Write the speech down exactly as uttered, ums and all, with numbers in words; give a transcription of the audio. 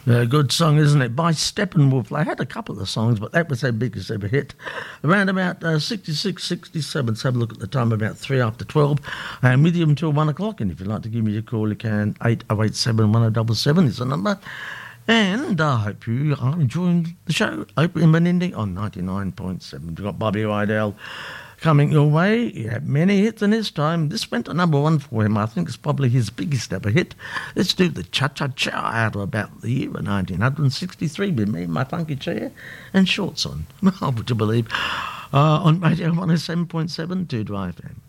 A good song, isn't it? By Steppenwolf. They had a couple of songs, but that was their biggest ever hit. Around about uh, sixty-six, sixty-seven. Let's have a look at the time, about three after twelve. I'm with you until one o'clock, and if you'd like to give me a call, you can. eight oh eight seven, one oh seven seven is the number. And I hope you are enjoying the show. Open and ending on ninety-nine point seven. We've got Bobby Rydell coming your way. He had many hits in his time. This went to number one for him. I think it's probably his biggest ever hit. Let's do the Cha-Cha-Cha out of about the year of nineteen sixty-three with me, my funky chair, and shorts on. Would you believe? Uh, on Radio one oh seven point seven, Two Drive F M.